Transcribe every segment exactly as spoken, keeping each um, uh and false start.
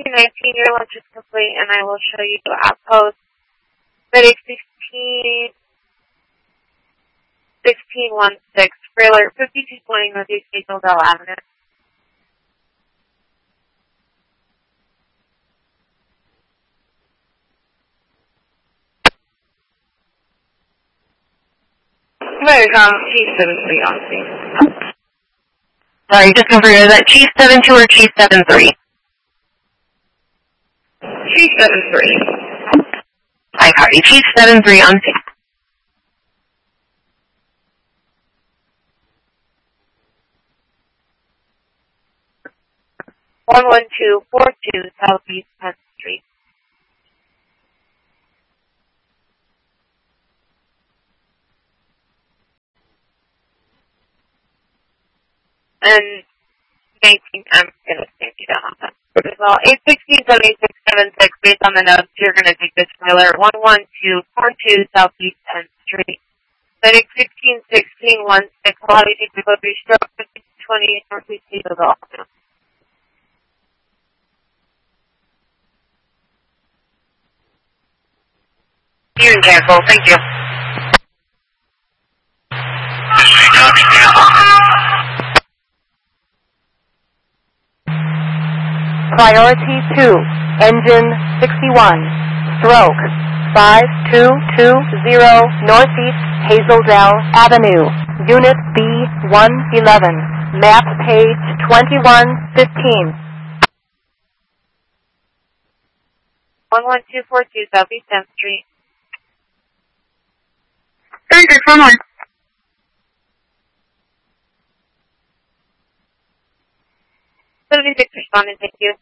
nineteen, your lunch is complete, and I will show you outpost FedEx sixteen, sixteen one six, trailer fifty-two twenty Northeast Hazeldale Avenue. Americom, Chief seven three on scene. Sorry, just confirm, is that Chief seven two or Chief seven three? Chief seven three. I copy. Chief seven three on scene. one one two four two Southeast tenth Street. And nineteen, I'm going to stand you down on that as well. eight sixteen seventy-six seventy-six, based on the notes, you're going to take this trailer one one two four two Southeast tenth Street. FedEx sixteen sixteen one six, allow you to take the delivery stroke fifty-two twenty Northeast Hazeldale Avenue. You're in cancel, thank you. Priority two, engine sixty-one, stroke five two two zero Northeast Hazeldale Avenue, Unit B one eleven, map page twenty-one fifteen. one one two four two Southeast tenth Street. Thank you so much. seventy-six responding, thank you.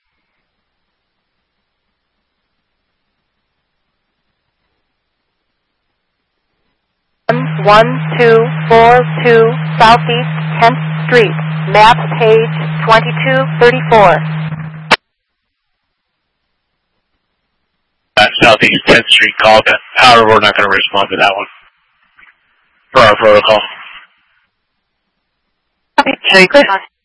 one two four two Southeast tenth Street, map page twenty-two thirty-four. That Southeast tenth Street call, that, however, we're not going to respond to that one for our protocol. Okay, good.